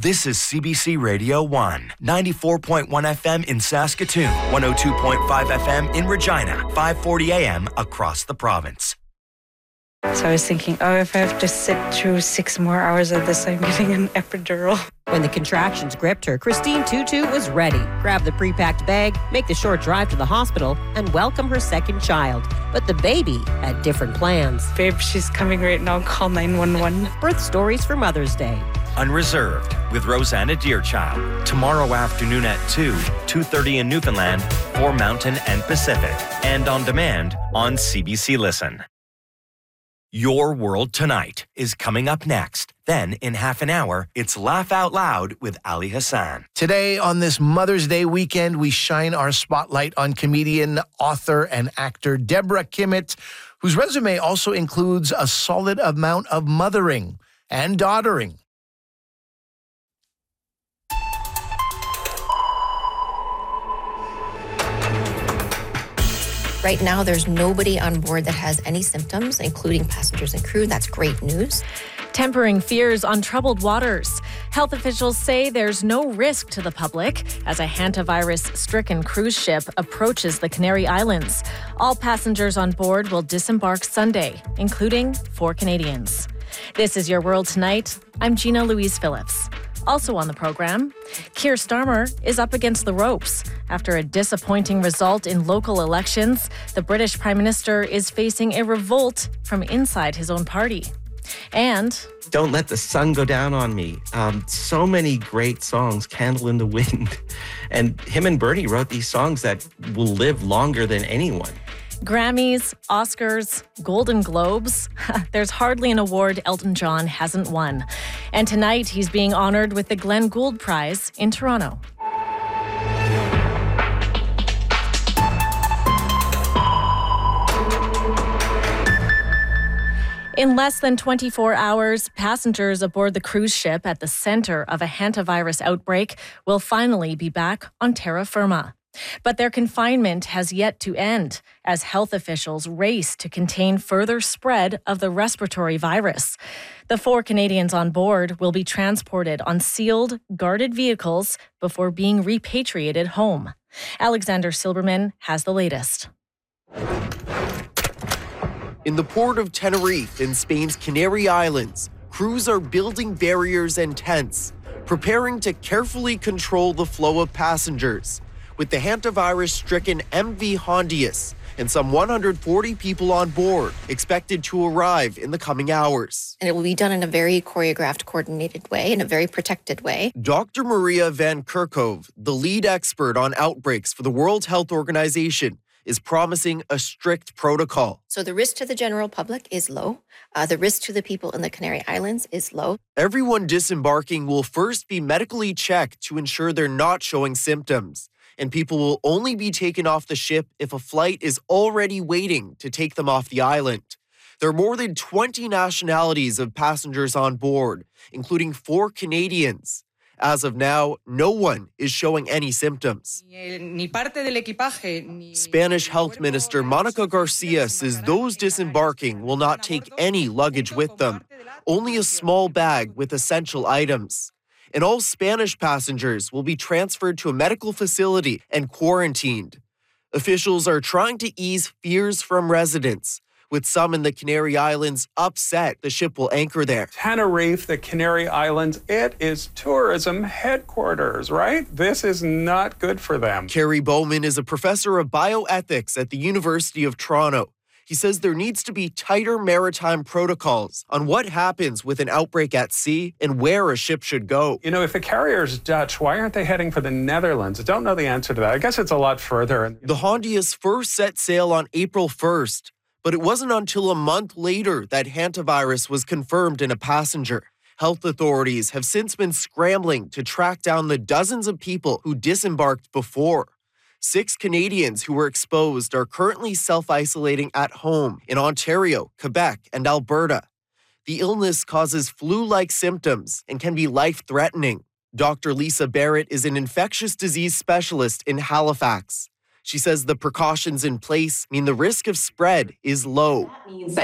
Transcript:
This is CBC Radio 1, 94.1 FM in Saskatoon, 102.5 FM in Regina, 540 AM across the province. So I was thinking, if I have to sit through 6 more hours of this, I'm getting an epidural. When the contractions gripped her, Christine Tutu was ready. Grab the pre-packed bag, make the short drive to the hospital, and welcome her second child. But the baby had different plans. Babe, she's coming right now. Call 911. Birth stories for Mother's Day. Unreserved with Rosanna Deerchild. Tomorrow afternoon at 2, 2:30 in Newfoundland, for Mountain and Pacific. And on demand on CBC Listen. Your World Tonight is coming up next. Then, in half an hour, it's Laugh Out Loud with Ali Hassan. Today, on this Mother's Day weekend, we shine our spotlight on comedian, author, and actor Deborah Kimmett, whose resume also includes a solid amount of mothering and daughtering. Right now, there's nobody on board that has any symptoms, including passengers and crew. That's great news. Tempering fears on troubled waters. Health officials say there's no risk to the public as a hantavirus-stricken cruise ship approaches the Canary Islands. All passengers on board will disembark Sunday, including 4 Canadians. This is Your World Tonight. I'm Gina Louise Phillips. Also on the program, Keir Starmer is up against the ropes. After a disappointing result in local elections, the British Prime Minister is facing a revolt from inside his own party. And Don't Let the Sun Go Down on Me. So many great songs, Candle in the Wind. And him and Bernie wrote these songs that will live longer than anyone. Grammys, Oscars, Golden Globes. There's hardly an award Elton John hasn't won. And tonight he's being honored with the Glenn Gould Prize in Toronto. In less than 24 hours, passengers aboard the cruise ship at the center of a hantavirus outbreak will finally be back on terra firma. But their confinement has yet to end as health officials race to contain further spread of the respiratory virus. The 4 Canadians on board will be transported on sealed, guarded vehicles before being repatriated home. Alexander Silberman has the latest. In the port of Tenerife in Spain's Canary Islands, crews are building barriers and tents, preparing to carefully control the flow of passengers. With the hantavirus-stricken MV Hondius and some 140 people on board expected to arrive in the coming hours. And it will be done in a very choreographed, coordinated way, in a very protected way. Dr. Maria Van Kerkhove, the lead expert on outbreaks for the World Health Organization, is promising a strict protocol. So the risk to the general public is low. The risk to the people in the Canary Islands is low. Everyone disembarking will first be medically checked to ensure they're not showing symptoms. And people will only be taken off the ship if a flight is already waiting to take them off the island. There are more than 20 nationalities of passengers on board, including 4 Canadians. As of now, no one is showing any symptoms. Spanish Health Minister Monica Garcia says those disembarking will not take any luggage with them, only a small bag with essential items. And all Spanish passengers will be transferred to a medical facility and quarantined. Officials are trying to ease fears from residents, with some in the Canary Islands upset the ship will anchor there. Tenerife, the Canary Islands, it is tourism headquarters, right? This is not good for them. Kerry Bowman is a professor of bioethics at the University of Toronto. He says there needs to be tighter maritime protocols on what happens with an outbreak at sea and where a ship should go. You know, if the carrier's Dutch, why aren't they heading for the Netherlands? I don't know the answer to that. I guess it's a lot further. The Hondius first set sail on April 1st, but it wasn't until a month later that hantavirus was confirmed in a passenger. Health authorities have since been scrambling to track down the dozens of people who disembarked before. 6 Canadians who were exposed are currently self-isolating at home in Ontario, Quebec, and Alberta. The illness causes flu-like symptoms and can be life-threatening. Dr. Lisa Barrett is an infectious disease specialist in Halifax. She says the precautions in place mean the risk of spread is low.